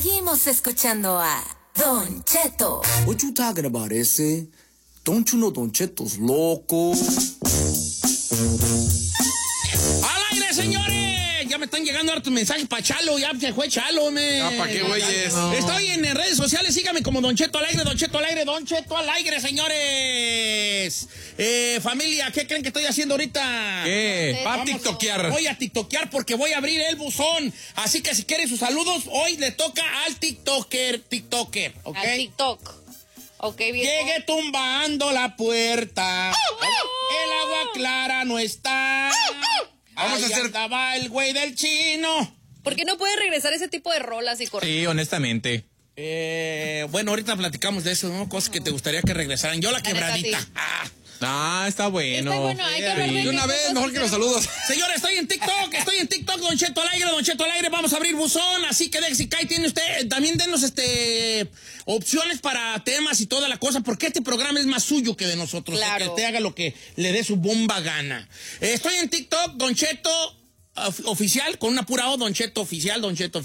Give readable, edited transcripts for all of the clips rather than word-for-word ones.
Seguimos escuchando a Don Cheto. What you talking about, ese? Don't you know Don Cheto's loco? ¡Al aire, señores! Ya me están llegando hartos mensajes para Chalo, ya se fue Chalo, ¿para qué, güeyes? No. Estoy en redes sociales, síganme como Don Cheto al aire, Don Cheto al aire, Don Cheto al aire, señores. Familia, ¿qué creen que estoy haciendo ahorita? ¿Qué? Va a tiktokear. Voy a tiktokear porque voy a abrir el buzón. Así que si quieren sus saludos, hoy le toca al tiktoker, ¿ok? Al TikTok. Ok, bien. Llegué tumbando la puerta. El agua clara no está. Vamos a hacer. Andaba el güey del chino. ¿Por qué no puede regresar ese tipo de rolas y correr? Sí, honestamente. Bueno, ahorita platicamos de eso, ¿no? Cosas que te gustaría que regresaran. Yo la quebradita. Sí. Está bueno. Está bueno, hay que hablar De una vez, mejor que los saludos. Señores, estoy en TikTok, Don Cheto al aire, vamos a abrir buzón, así que si cae tiene usted, también denos opciones para temas y toda la cosa, porque este programa es más suyo que de nosotros, claro. Que usted haga lo que le dé su bomba gana. Estoy en TikTok, Don Cheto oficial, con una pura O, Don Cheto oficial.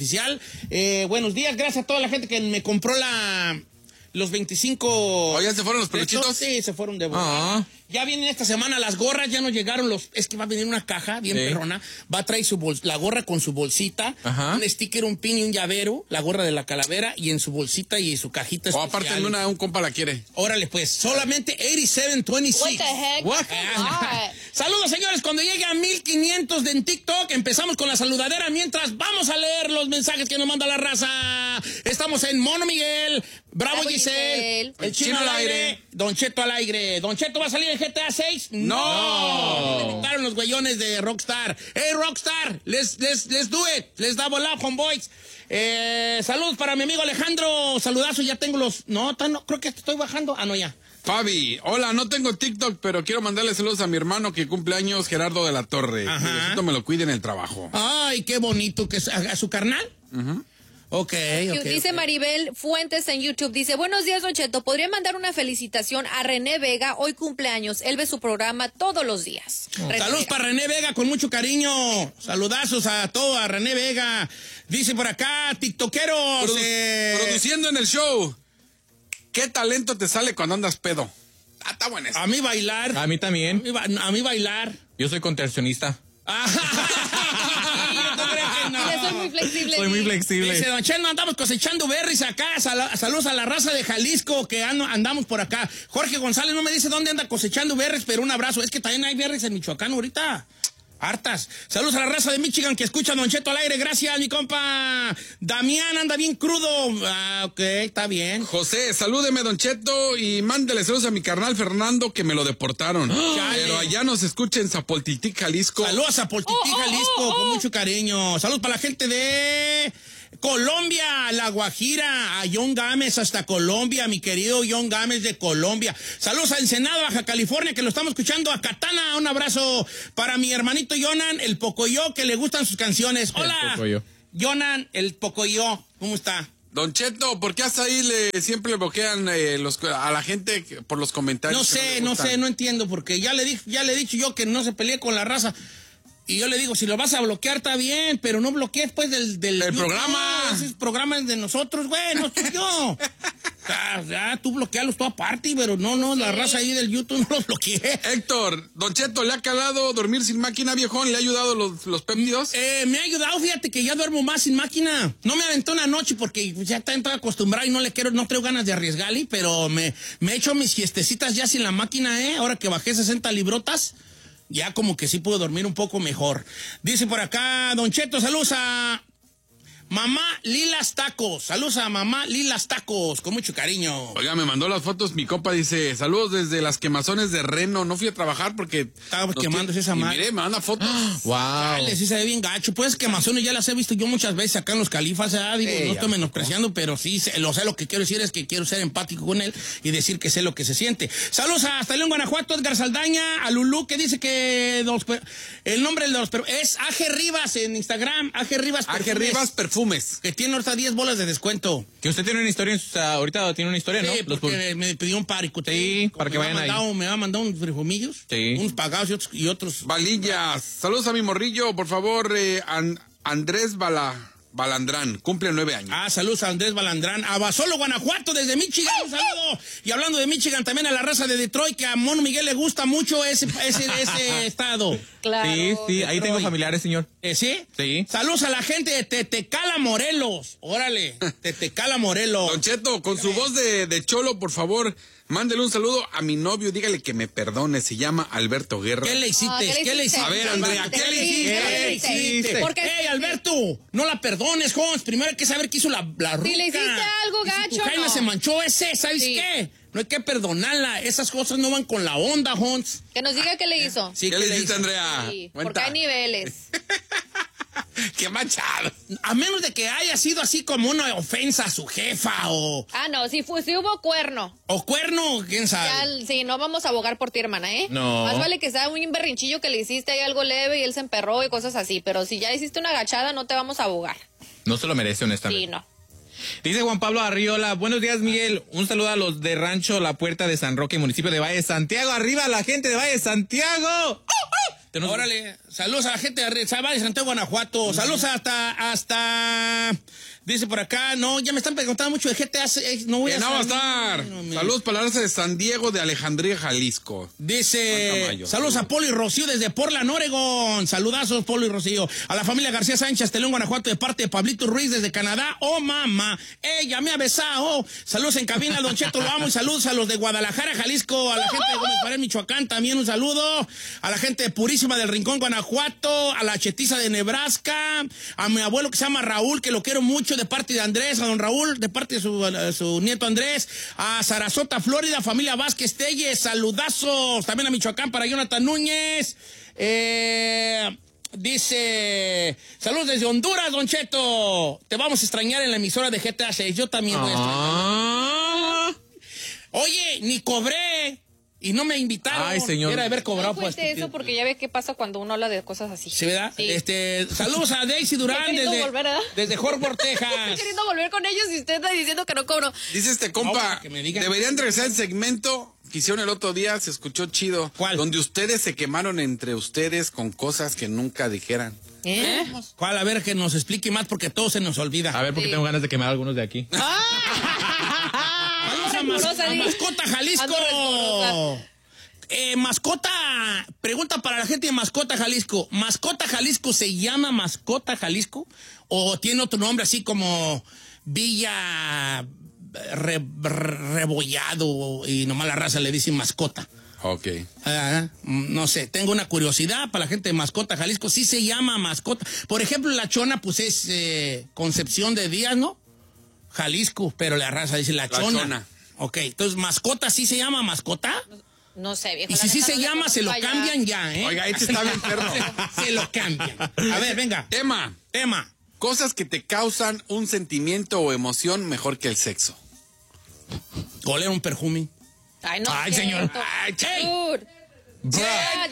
Buenos días, gracias a toda la gente que me compró los 25... ¿Ya se fueron los peluchitos? Sí, se fueron de volada. Ya vienen esta semana las gorras, ya nos llegaron es que va a venir una caja bien perrona, va a traer la gorra con su bolsita, un sticker, un pin y un llavero, la gorra de la calavera, y en su bolsita y en su cajita especial. Aparte un compa la quiere. Órale pues, solamente 8726. What the heck? What? Saludos, señores, cuando llegue a 1500 en TikTok, empezamos con la saludadera, mientras vamos a leer los mensajes que nos manda la raza. Estamos en Mono Miguel, Bravo Giselle, el chino al aire, Don Cheto al aire. Don Cheto va a salir en GTA 6. No. Le invitaron los güeyones de Rockstar. Hey, Rockstar, let's do it. Let's double up, homeboys. Saludos para mi amigo Alejandro. Saludazo, ya tengo los... No, creo que estoy bajando. No, ya. Fabi, hola, no tengo TikTok, pero quiero mandarle saludos a mi hermano que cumple años, Gerardo de la Torre. Necesito me lo cuide en el trabajo. Ay, qué bonito. Que ¿a su carnal? Ok. Dice Maribel Fuentes en YouTube, dice, buenos días, Don Cheto, ¿podría mandar una felicitación a René Vega? Hoy cumpleaños, él ve su programa todos los días. Saludos para René Vega, con mucho cariño. Saludazos a todo, a René Vega. Dice por acá, tiktokeros. Produciendo en el show. ¿Qué talento te sale cuando andas pedo? Está bueno eso. A mí bailar. A mí también. A mí bailar. Yo soy contorsionista. Soy muy flexible. Soy muy flexible. Dice Don Cheno, andamos cosechando berries acá. Saludos a la raza de Jalisco que andamos por acá. Jorge González no me dice dónde anda cosechando berries, pero un abrazo. Es que también hay berries en Michoacán ahorita. Hartas. Saludos a la raza de Michigan que escucha a Don Cheto al aire. Gracias, mi compa. Damián anda bien crudo. Ok, está bien. José, salúdeme, Don Cheto, y mándele saludos a mi carnal Fernando que me lo deportaron. Pero allá nos escucha en Zapoltitic, Jalisco. Saludos a Zapoltitic, Jalisco, con mucho cariño. Saludos para la gente de Colombia, La Guajira, a John Gámez hasta Colombia, mi querido John Gámez de Colombia. Saludos a Ensenada, Baja California, que lo estamos escuchando, a Katana, un abrazo para mi hermanito Jonan, el Pocoyo, que le gustan sus canciones. Hola, Jonan, el Pocoyo, ¿cómo está? Don Cheto, ¿por qué hasta ahí siempre le bloquean a la gente por los comentarios? No sé, no entiendo, porque ya le he dicho yo que no se pelee con la raza. Y yo le digo, si lo vas a bloquear, está bien, pero no bloquees, pues, del programa. Ese programa es de nosotros, güey, no soy yo. Ya, tú bloquealos tú aparte, pero no, la raza ahí del YouTube no los bloqueé. Héctor, Don Cheto, ¿le ha calado dormir sin máquina, viejón? ¿Le ha ayudado los péptidos? Me ha ayudado, fíjate que ya duermo más sin máquina. No me aventé una noche porque ya está acostumbrado y no traigo ganas de arriesgarle, pero me he hecho mis siestecitas ya sin la máquina, Ahora que bajé 60 librotas. Ya como que sí puedo dormir un poco mejor. Dice por acá, Don Cheto, saludos a Mamá Lilas Tacos. Saludos a Mamá Lilas Tacos, con mucho cariño. Oiga, me mandó las fotos, mi compa dice, saludos desde las quemazones de Reno. No fui a trabajar porque... Estaba quemándose esa madre. Mire, me manda fotos. Wow. Dale, sí se ve bien gacho. Pues quemazones ya las he visto yo muchas veces acá en los Califas. No estoy menospreciando, pero sí, lo que quiero decir es que quiero ser empático con él y decir que sé lo que se siente. Saludos hasta León, Guanajuato, Edgar Saldaña, a Lulú, que dice que el nombre de los es AG Rivas en Instagram. AG Rivas Perfumes. AG Rivas Perfumes. Que tiene ahorita 10 bolas de descuento. Que usted tiene una historia, ahorita tiene una historia, ¿no? Sí, porque me pidió un parico. Sí, para que vayan ahí. Me va a mandar unos frijomillos. Sí. Unos pagados y otros. Valillas. Saludos a mi morrillo, por favor, Andrés Balandrán, cumple 9 años. Saludos a Andrés Balandrán. A Basolo, Guanajuato, desde Michigan, un saludo. Y hablando de Michigan, también a la raza de Detroit, que a Mono Miguel le gusta mucho ese estado. Claro. Sí, ahí tengo familiares, señor. ¿Sí? Sí. Saludos a la gente de Tetecala, Morelos. Órale, Tetecala, Morelos. Don Cheto, con su voz de cholo, por favor, mándele un saludo a mi novio, dígale que me perdone, se llama Alberto Guerra. ¿Qué le hiciste? ¿Qué le hiciste? A ver, Andrea, ¿qué le hiciste? Porque ¡Ey, Alberto! No la perdones, Jones. Primero hay que saber qué hizo la ruca. Si le hiciste algo Y si gacho, tu jaina no. se manchó ¿sabes Sí. qué? No hay que perdonarla. Esas cosas no van con la onda, Jones. que nos diga qué le hizo. Sí, ¿Qué le hiciste, hizo? Andrea? Sí, Cuenta. porque hay niveles. ¡Qué manchado! A menos de que haya sido así como una ofensa a su jefa o No, si hubo cuerno. cuerno, quién sabe. Ya, sí, no vamos a abogar por ti, hermana, ¿eh? No. Más vale que sea un berrinchillo que le hiciste ahí algo leve y él se emperró y cosas así. Pero si ya hiciste una agachada, no te vamos a abogar. No se lo merece, honestamente. Sí, no. Dice Juan Pablo Arriola, buenos días, Miguel. Un saludo a los de Rancho La Puerta de San Roque, municipio de Valle de Santiago. ¡Arriba la gente de Valle de Santiago! Órale, saludos a la gente de Santiago, Guanajuato. Saludos hasta... Dice por acá, no, ya me están preguntando mucho de GTA. No voy Que a no va a saber. estar. Saludos para la raza de San Diego, de Alejandría, Jalisco. Dice, Tamayo. saludos a Polo y Rocío desde Portland, Oregon. Saludazos, Polo y Rocío. A la familia García Sánchez, Telón, Guanajuato, de parte de Pablito Ruiz desde Canadá. Oh, mamá, ella me ha besado. Saludos en cabina, Don Cheto, lo amo. Y saludos a los de Guadalajara, Jalisco. A la gente de Gómez Pared, Michoacán, también un saludo. A la gente de Purísima del Rincón, Guanajuato. A la chetiza de Nebraska. A mi abuelo que se llama Raúl, que lo quiero mucho, de parte de Andrés. A don Raúl, de parte de su nieto Andrés. A Sarasota, Florida, familia Vázquez Telles. Saludazos. También a Michoacán para Jonathan Núñez. Dice, saludos desde Honduras, Don Cheto. Te vamos a extrañar en la emisora de GTA 6. Yo también voy a extrañar. Oye, ni cobré. Y no me invitaron. Ay, señor. Era de haber cobrado. No fuiste eso porque ya ve qué pasa cuando uno habla de cosas así. ¿Sí, verdad? Sí. Saludos a Daisy Durán queriendo volver, ¿verdad? desde Horford, Estoy Texas. queriendo volver con ellos y usted está diciendo que no cobro. Dice este compa, No, que me digan. deberían regresar el segmento que hicieron el otro día, se escuchó chido. ¿Cuál? Donde ustedes se quemaron entre ustedes con cosas que nunca dijeran. ¿Eh? ¿Cuál? A ver, que nos explique más porque todo se nos olvida. A ver, porque Sí. tengo ganas de quemar a algunos de aquí. Saludos rencorosa, a di. Mascota Jalisco. Ando rencorosa. Pregunta para la gente de Mascota Jalisco. ¿Mascota Jalisco se llama Mascota Jalisco? ¿O tiene otro nombre así como Villa Rebollado y nomás la raza le dice Mascota? Ok. No sé, tengo una curiosidad para la gente de Mascota Jalisco. Sí se llama Mascota. Por ejemplo, la Chona, pues es Concepción de Díaz, ¿no? Jalisco, pero la raza dice la Chona. Ok, entonces, ¿Mascota sí se llama Mascota? No sé, viejo. Y si sí se llama, se lo cambian ya, ¿eh? Oiga, este está bien perro. Se lo cambian. A ver, venga. Tema. Cosas que te causan un sentimiento o emoción mejor que el sexo. Oler un perfume. Ay, no. Ay, es señor. cierto. Ay, che. Dude. Ya,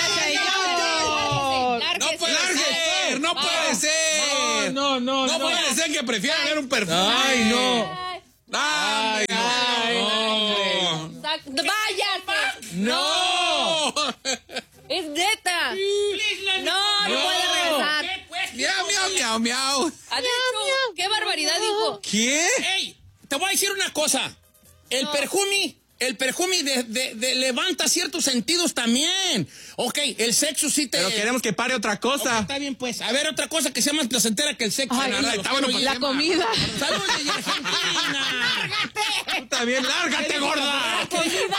No puede ser, no puede ser. No, No puede ser que prefiera ver un perfume. Ay, no. Ay, no. ¡Váyate! No. ¡Es neta! No, no puede regresar. Miau, miau, miau, miau. Ha dicho, ¡qué barbaridad dijo! ¿Qué? Ey, te voy a decir una cosa. El perfume levanta ciertos sentidos también. Ok, el sexo sí te... Pero queremos que pare otra Ok, cosa. está bien, pues. A ver, otra cosa que sea más placentera que el sexo. Ay, Nada, está bueno, los La quiero comida. ir. ¡Saludos desde Argentina! Está bien, lárgate, gorda.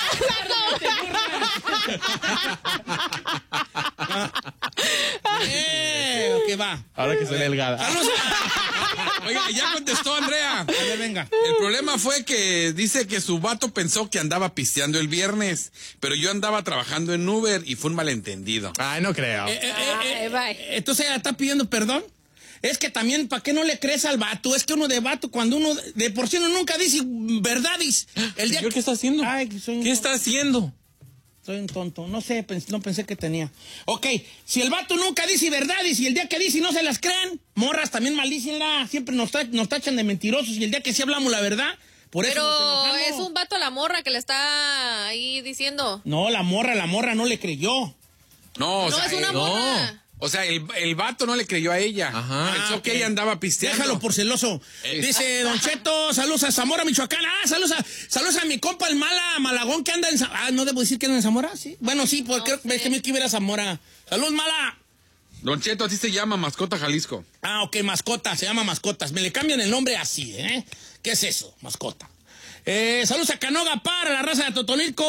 ¿Qué va? Ahora que soy delgada. Saludos. Oiga, ya contestó Andrea. A ver, venga. El problema fue que dice que su vato pensó que andaba pisteando el viernes, pero yo andaba trabajando en Uber y fue un malentendido. Ay, no creo. Ay, bye. Entonces ella está pidiendo perdón. Es que también, ¿para qué no le crees al vato? Es que uno de vato, cuando uno, de por sí uno nunca dice verdades. El día Señor, ¿qué está haciendo? Ay, ¿Qué está haciendo? Soy un tonto. No sé, no pensé que tenía. Ok, si el vato nunca dice verdades y el día que dice no se las creen, morras también maldícenla. Siempre nos tachan de mentirosos y el día que sí hablamos la verdad, por eso nos Pero enojamos. es un vato a la morra que le está ahí diciendo. No, la morra no le creyó. No, o No, sea, es una morra. O sea, el vato no le creyó a ella. Ajá. Pensó que ella andaba pisteando. Déjalo por celoso. Dice Don Cheto, saludos a Zamora, Michoacán. Saludos a mi compa el Malagón que anda en Zamora. ¿No debo decir que anda en Zamora? Sí. Bueno, sí, porque creo que me quiero ir a Zamora. ¡Salud, Mala! Don Cheto, así se llama Mascota Jalisco. Ok, Mascota, se llama Mascotas. Me le cambian el nombre así, ¿eh? ¿Qué es eso? Mascota. Saludos a Canoga Par, a la raza de Totonilco.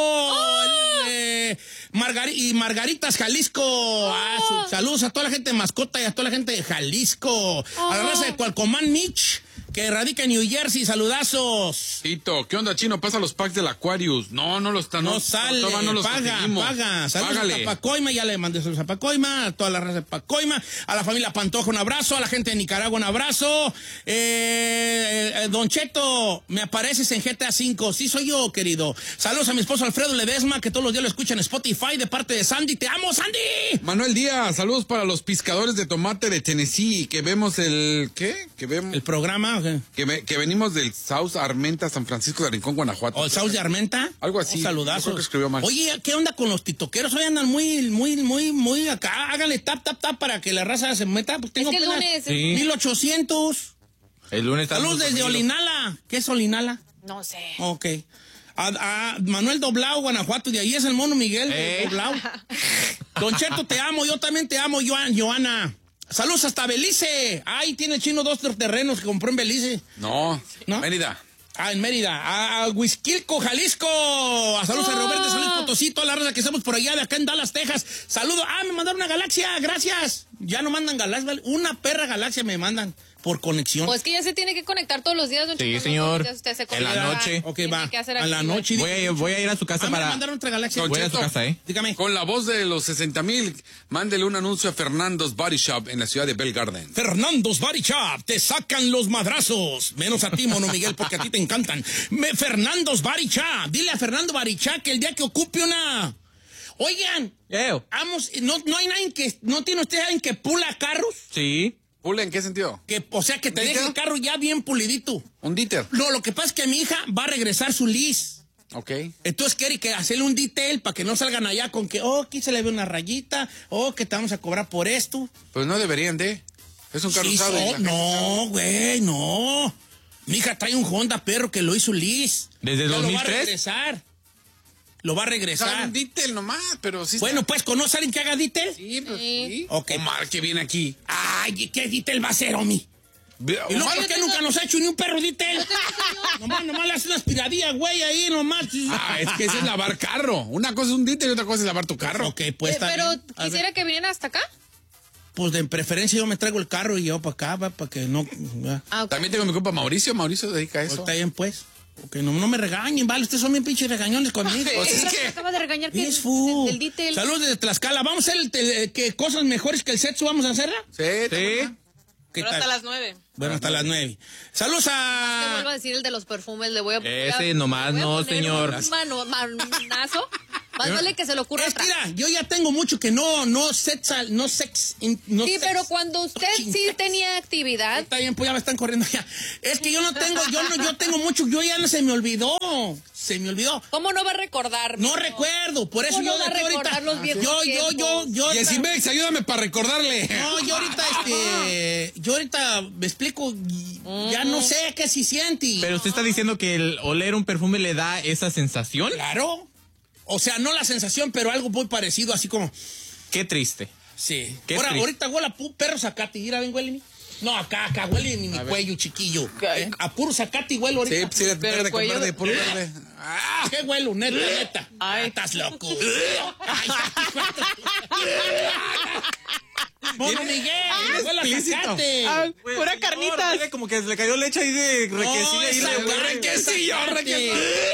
Y Margaritas, Jalisco. Saludos a toda la gente de Mascota y a toda la gente de Jalisco. A la raza de Cualcomán Mitch, que radica en New Jersey. Saludazos. Tito, ¿qué onda, Chino? Pasa los packs del Aquarius. No los están. No sale, no los paga. Saludos Págale. a Pacoima, ya le mandé saludos a Pacoima, a toda la raza de Pacoima, a la familia Pantoja un abrazo, a la gente de Nicaragua un abrazo. Don Cheto, me apareces en GTA 5, sí soy yo, querido. Saludos a mi esposo Alfredo Ledesma, que todos los días lo escuchan en Spotify, de parte de Sandy. ¡Te amo, Sandy! Manuel Díaz, saludos para los pescadores de tomate de Tennessee, que vemos el programa, ¿o qué? que venimos del South Armenta, San Francisco de Rincón, Guanajuato. ¿O el South de Armenta? Algo así. Un saludazo. Yo creo que escribió mal. Oye, ¿qué onda con los titoqueros? Hoy andan muy acá. Háganle tap para que la raza se meta. Pues tengo Es que el lunes, Sí. 1800. El lunes está Saludos desde Olinala. ¿Qué es Olinala? No sé. Ok. A Manuel Doblao, Guanajuato, de ahí es el mono Miguel Doblao. Don Cheto, te amo, yo también te amo, Joana. Saludos hasta Belice. Ahí tiene el Chino 2 terrenos que compró en Belice. No, Mérida. En Mérida. A Huizquilco, Jalisco. Saludos a Roberto de San Luis Potosí, toda la raza que estamos por allá, de acá en Dallas, Texas. Saludos. Me mandaron una galaxia, gracias. Ya no mandan galaxias, ¿vale? Una perra galaxia me mandan por conexión. Pues que ya se tiene que conectar todos los días, don Sí, Cheto, señor. ¿no? Usted se En la conecta. noche. Ok, Tiene va. que hacer A la actividad. noche. Voy a ir a su casa Me para... mandaron otra galaxia. Don Voy a su Cheto. casa, Dígame. Con la voz de los 60,000, mándele un anuncio a Fernando's Body Shop en la ciudad de Bell Garden. Fernando's Body Shop, te sacan los madrazos. Menos a ti, Mono Miguel, porque a ti te encantan. Fernando's Body Shop. Dile a Fernando Body Shop que el día que ocupe una... Oigan, vamos, no hay nadie que... ¿No tiene usted alguien que pula carros? Sí. ¿Pule en qué sentido? O sea, que te deje el carro ya bien pulidito. Un díter. No, lo que pasa es que mi hija va a regresar su lease. Ok. Entonces quiere que hacerle un detail para que no salgan allá con que, aquí se le ve una rayita, que te vamos a cobrar por esto. Pues no deberían de. Es un carro Sí, usado. no, güey, no. Mi hija trae un Honda Perro que lo hizo Liz. ¿Desde Ya 2003? Lo va a Sabe regresar. un díter nomás, pero sí. Bueno, pues, ¿conoce a alguien que haga detail? Sí, pues sí. Ok. Omar, que viene aquí. Ay, ¿qué detail va a hacer, Omi? Y luego, Omar, ¿por qué nunca nos ha hecho ni un perro detail? Nomás le hace una aspiradilla, güey, ahí nomás. es que ese es lavar carro. Una cosa es un díter y otra cosa es lavar tu carro. Ok, pues está Pero bien. A ver. quisiera que vinieran hasta acá. Pues de preferencia yo me traigo el carro y yo para acá, para que no... ya. Ok. También tengo mi compa Mauricio. Mauricio dedica a eso. Está bien, pues. Ok, no me regañen, vale. Ustedes son bien pinches regañones conmigo. Pues es Pero que- me acaba de regañar que Yes, fu. del detail. Saludos desde Tlaxcala. ¿Vamos a hacer que cosas mejores que el sexo? ¿Vamos a hacerla? Sí. ¿Qué Pero tal? hasta las 9. Bueno, hasta las 9. Saludos Te a... vuelvo a decir el de los perfumes, le voy a Ese nomás le voy a no, poner señor. un manazo. Más vale que se le ocurra Es que atrás. mira, yo ya tengo mucho que no sex. Sí, pero cuando usted sí tenía actividad, Está bien, pues ya me están corriendo ya. Es que yo tengo mucho, yo ya no se me olvidó. ¿cómo no va a recordar? No recuerdo, por eso ¿Cómo yo no va a de ahorita. recordar los viejos Yo. Yesimex, ayúdame para recordarle. No, yo ahorita me explico, ya no sé qué se siente. Pero usted está diciendo que el oler un perfume le da esa sensación. Claro. O sea, no la sensación, pero algo muy parecido, así como, Qué triste. sí. Qué Ahora, triste. ahorita huele a perro zacate, mira, ven, huele. No, acá huele en mi cuello, chiquillo. A puro zacate y huelo Sí, ahorita. sí, Pero verde el con cuello verde, de- puro verde. Ah, ¿Qué huelo? Neta. Ay. Estás loco. Ay, Mono Miguel, huele a explícito. zacate. Ah, pura carnitas. Mire, como que se le cayó leche ahí de requesilla. ahí esa le- güey, requesillo, zacate.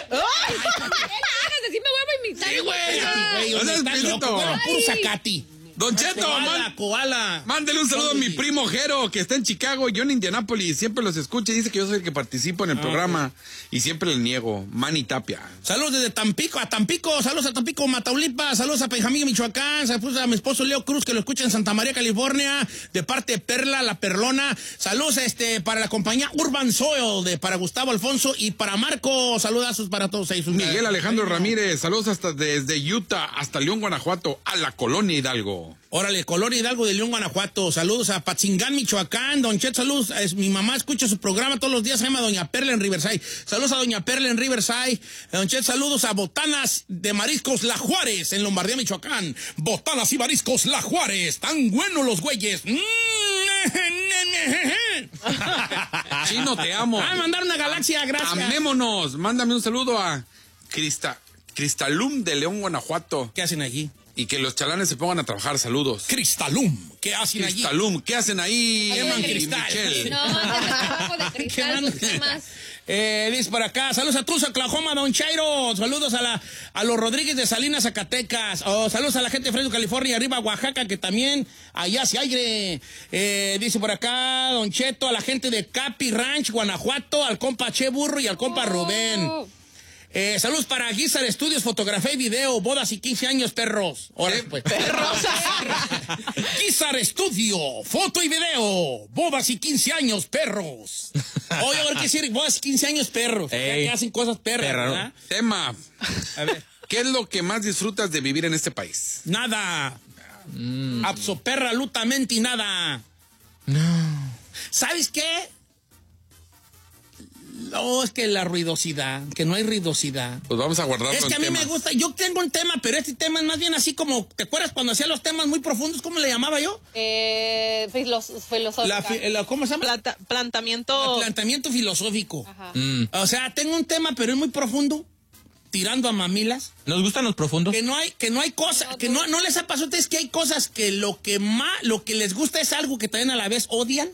Así me voy a vomitar. Sí, güey. O sea, Estás explícito. loco, huele a puro zacate. Don Cheto, Koala. mándele un saludo a mi primo Jero, que está en Chicago, yo en Indianápolis, siempre los escucha y dice que yo soy el que participo en el programa y siempre le niego. Manny Tapia. Saludos desde Tampico, saludos a Tampico, Mataulipas, saludos a Benjamín, Michoacán, saludos a mi esposo Leo Cruz, que lo escucha en Santa María, California, de parte de Perla, la Perlona, saludos para la compañía Urban Soil, para Gustavo Alfonso y para Marco, saludazos para todos ellos. Miguel Alejandro Ramírez, saludos desde Utah hasta León, Guanajuato, a la Colonia Hidalgo. Hidalgo. Órale, Colonia Hidalgo de León, Guanajuato. Saludos a Patzingán, Michoacán. Don Chet, saludos. Mi mamá escucha su programa todos los días. Se llama Doña Perla en Riverside. Saludos a Doña Perla en Riverside. Don Chet, saludos a Botanas de Mariscos La Juárez en Lombardía, Michoacán. Botanas y Mariscos La Juárez. Tan buenos los güeyes. Chino, te amo. Mandar una galaxia, gracias. Amémonos. Mándame un saludo a Cristalum de León, Guanajuato. ¿Qué hacen allí? Y que los chalanes se pongan a trabajar. Saludos. Cristalum. ¿Qué hacen allí? Cristalum. ¿Qué hacen ahí? Queman cristal. Michelle? No, de trabajo de cristal, ¿qué más? Dice por acá, saludos a Tulsa, Oklahoma, Don Chairo. Saludos a los Rodríguez de Salinas, Zacatecas. Saludos a la gente de Fresno, California, arriba Oaxaca, que también allá hace aire. Dice por acá, Don Cheto, a la gente de Capi Ranch, Guanajuato, al compa Che Burro y al compa Rubén. Saludos para Guizar Estudios, fotografía y video, bodas y 15 años, perros. Ahora, pues. Perros. Guizar Estudio, foto y video, bodas y 15 años, perros. Oye, ahora qué decir, bodas y 15 años, perros. Que hacen cosas perras, ¿verdad? Tema. A ver. ¿Qué es lo que más disfrutas de vivir en este país? Nada. Absolutamente nada. No. ¿Sabes qué? No, es que la ruidosidad, que no hay ruidosidad. Pues vamos a guardarlo. Es que a mí me gusta, yo tengo un tema, pero este tema es más bien así como, ¿te acuerdas cuando hacía los temas muy profundos? ¿Cómo le llamaba yo? Filosófico. ¿Cómo se llama? Planteamiento. Planteamiento filosófico. Ajá. O sea, tengo un tema, pero es muy profundo, tirando a mamilas. ¿Nos gustan los profundos? Que no hay cosas, que no les ha pasado a ustedes que hay cosas que lo que les gusta es algo que también a la vez odian.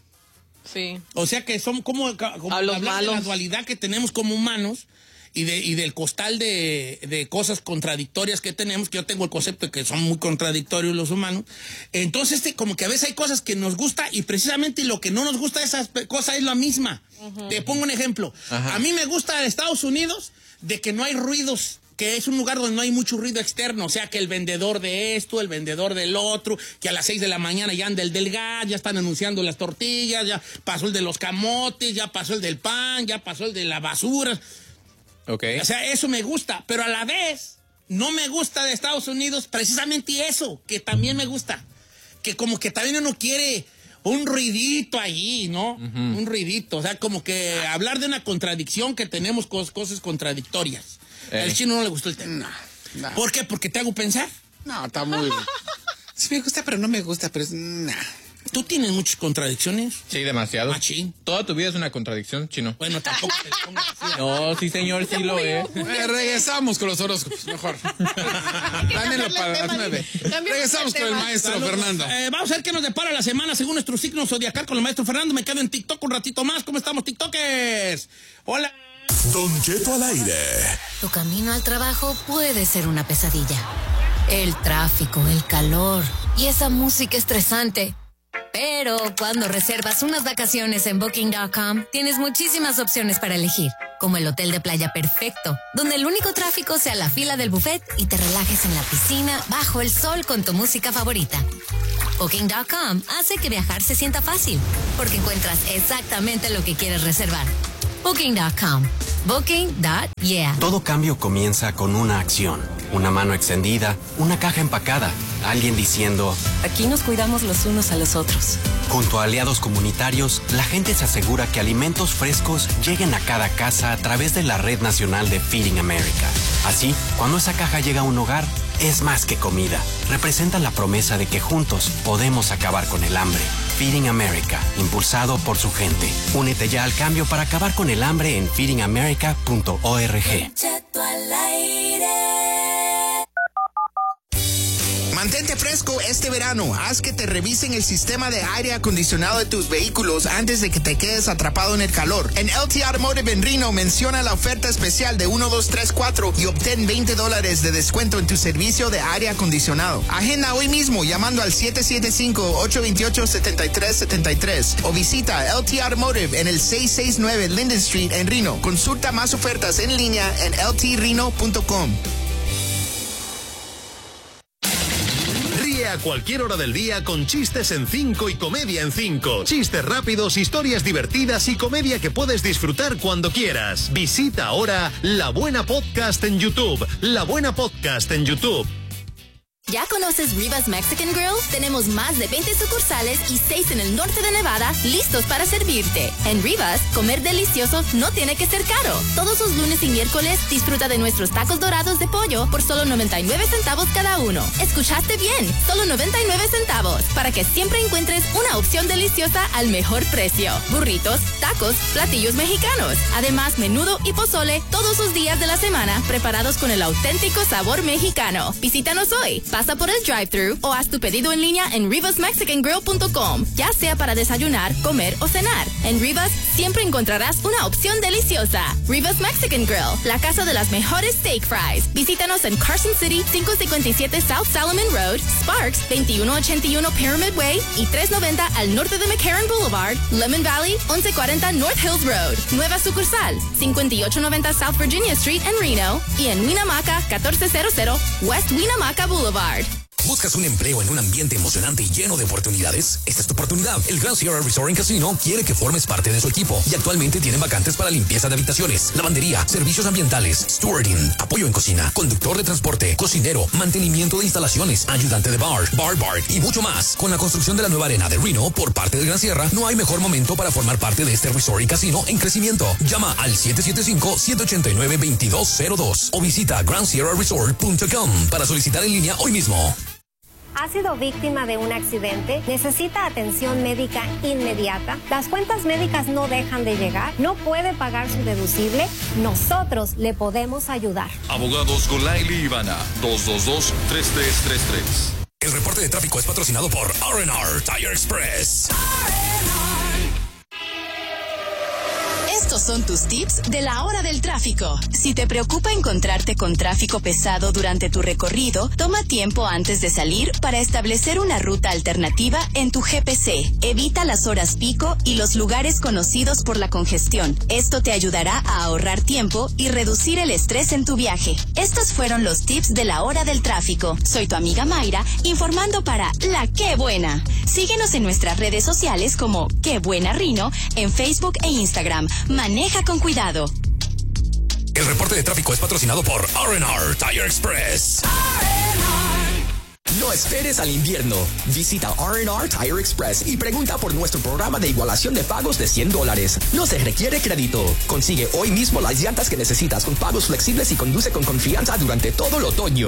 Sí. O sea que son como a los hablar de la malos. dualidad que tenemos como humanos y del costal de cosas contradictorias que tenemos, que yo tengo el concepto de que son muy contradictorios los humanos. Entonces, como que a veces hay cosas que nos gusta y precisamente lo que no nos gusta de esas cosas es la misma. Te pongo un ejemplo. Ajá. A mí me gusta de Estados Unidos de que no hay ruidos, que es un lugar donde no hay mucho ruido externo, o sea, que el vendedor de esto, el vendedor del otro, que a las 6 de la mañana ya anda el del gas, ya están anunciando las tortillas, ya pasó el de los camotes, ya pasó el del pan, ya pasó el de la basura. Ok. O sea, eso me gusta, pero a la vez no me gusta de Estados Unidos precisamente eso, que también me gusta, que como que también uno quiere un ruidito allí, ¿no? Un ruidito, o sea, como que hablar de una contradicción que tenemos cosas contradictorias. El Chino no le gustó el tema. No. ¿Por qué? Porque te hago pensar. No, está muy... Sí me gusta, pero no me gusta, pero es... Nah. ¿Tú tienes muchas contradicciones? Sí, demasiado. Machín. Toda tu vida es una contradicción, Chino. Bueno, tampoco te pongas así. No, sí, señor, sí lo es. Regresamos con los horóscopos, mejor. Dámelo para las 9. Regresamos con el maestro Fernando. Vamos a ver qué nos depara la semana según nuestro signo zodiacal con el maestro Fernando. Me quedo en TikTok un ratito más. ¿Cómo estamos, TikTokers? Hola. Don Cheto al aire. Tu camino al trabajo puede ser una pesadilla. El tráfico, el calor y esa música estresante. Pero cuando reservas unas vacaciones en Booking.com, tienes muchísimas opciones para elegir, como el hotel de playa perfecto, donde el único tráfico sea la fila del buffet y te relajes en la piscina bajo el sol con tu música favorita. Booking.com hace que viajar se sienta fácil, porque encuentras exactamente lo que quieres reservar. Booking.com. Booking.yeah. Todo cambio comienza con una acción. Una mano extendida, una caja empacada, alguien diciendo... Aquí nos cuidamos los unos a los otros. Junto a aliados comunitarios, la gente se asegura que alimentos frescos lleguen a cada casa a través de la Red Nacional de Feeding America. Así, cuando esa caja llega a un hogar, es más que comida. Representa la promesa de que juntos podemos acabar con el hambre. Feeding America, impulsado por su gente. Únete ya al cambio para acabar con el hambre en feedingamerica.org. Mantente fresco este verano. Haz que te revisen el sistema de aire acondicionado de tus vehículos antes de que te quedes atrapado en el calor. En LT Automotive en Reno menciona la oferta especial de 1, 2, 3, 4 y obtén $20 de descuento en tu servicio de aire acondicionado. Agenda hoy mismo llamando al 775-828-7373 o visita LT Automotive en el 669 Linden Street en Reno. Consulta más ofertas en línea en ltreno.com. A cualquier hora del día con chistes en 5 y comedia en 5. Chistes rápidos, historias divertidas y comedia que puedes disfrutar cuando quieras. Visita ahora La Buena Podcast en YouTube. La Buena Podcast en YouTube. ¿Ya conoces Rivas Mexican Grill? Tenemos más de 20 sucursales y 6 en el norte de Nevada listos para servirte. En Rivas, comer delicioso no tiene que ser caro. Todos los lunes y miércoles disfruta de nuestros tacos dorados de pollo por solo 99 centavos cada uno. ¿Escuchaste bien? Solo 99 centavos para que siempre encuentres una opción deliciosa al mejor precio. Burritos, tacos, platillos mexicanos. Además, menudo y pozole todos los días de la semana preparados con el auténtico sabor mexicano. Visítanos hoy. Pasa por el drive-thru o haz tu pedido en línea en rivasmexicangrill.com, ya sea para desayunar, comer o cenar. En Rivas siempre encontrarás una opción deliciosa. Rivas Mexican Grill, la casa de las mejores steak fries. Visítanos en Carson City, 557 South Salomon Road, Sparks, 2181 Pyramid Way y 390 al norte de McCarran Boulevard, Lemon Valley, 1140 North Hills Road. Nueva sucursal, 5890 South Virginia Street en Reno y en Winamaca, 1400 West Winamaca Boulevard. ¿Buscas un empleo en un ambiente emocionante y lleno de oportunidades? Esta es tu oportunidad. El Grand Sierra Resort and Casino quiere que formes parte de su equipo y actualmente tienen vacantes para limpieza de habitaciones, lavandería, servicios ambientales, stewarding, apoyo en cocina, conductor de transporte, cocinero, mantenimiento de instalaciones, ayudante de bar y mucho más. Con la construcción de la nueva arena de Reno por parte del Gran Sierra, no hay mejor momento para formar parte de este resort y casino en crecimiento. Llama al 775-789-2202 o visita grandsierraresort.com para solicitar en línea hoy mismo. ¿Ha sido víctima de un accidente? ¿Necesita atención médica inmediata? ¿Las cuentas médicas no dejan de llegar? ¿No puede pagar su deducible? Nosotros le podemos ayudar. Abogados Golaili y Ivana, 222-3333. El reporte de tráfico es patrocinado por R&R Tire Express. Estos son tus tips de la hora del tráfico. Si te preocupa encontrarte con tráfico pesado durante tu recorrido, toma tiempo antes de salir para establecer una ruta alternativa en tu GPC. Evita las horas pico y los lugares conocidos por la congestión. Esto te ayudará a ahorrar tiempo y reducir el estrés en tu viaje. Estos fueron los tips de la hora del tráfico. Soy tu amiga Mayra, informando para La Qué Buena. Síguenos en nuestras redes sociales como Qué Buena Rino en Facebook e Instagram. Maneja con cuidado. El reporte de tráfico es patrocinado por R&R Tire Express. No esperes al invierno. Visita R&R Tire Express y pregunta por nuestro programa de igualación de pagos de $100. No se requiere crédito. Consigue hoy mismo las llantas que necesitas con pagos flexibles y conduce con confianza durante todo el otoño.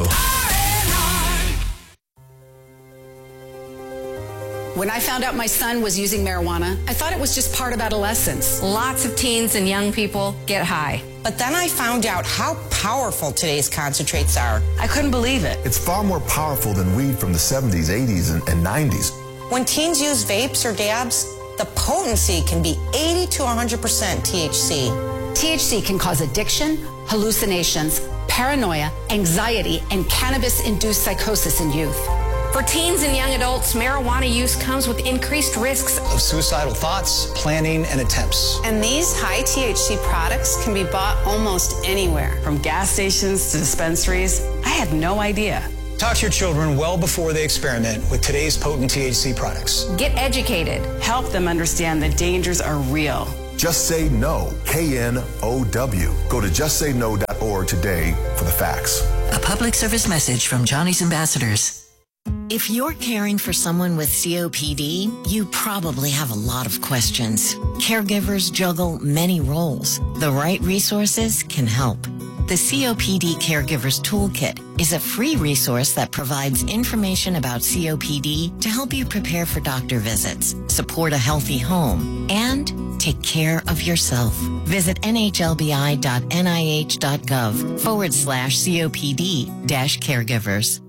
When I found out my son was using marijuana, I thought it was just part of adolescence. Lots of teens and young people get high. But then I found out how powerful today's concentrates are. I couldn't believe it. It's far more powerful than weed from the 70s, 80s, and 90s. When teens use vapes or dabs, the potency can be 80 to 100% THC. THC can cause addiction, hallucinations, paranoia, anxiety, and cannabis-induced psychosis in youth. For teens and young adults, marijuana use comes with increased risks of suicidal thoughts, planning, and attempts. And these high THC products can be bought almost anywhere. From gas stations to dispensaries, I had no idea. Talk to your children well before they experiment with today's potent THC products. Get educated. Help them understand the dangers are real. Just Say No, KNOW. Go to justsayno.org today for the facts. A public service message from Johnny's Ambassadors. If you're caring for someone with COPD, you probably have a lot of questions. Caregivers juggle many roles. The right resources can help. The COPD Caregivers Toolkit is a free resource that provides information about COPD to help you prepare for doctor visits, support a healthy home, and take care of yourself. Visit nhlbi.nih.gov/COPD-caregivers.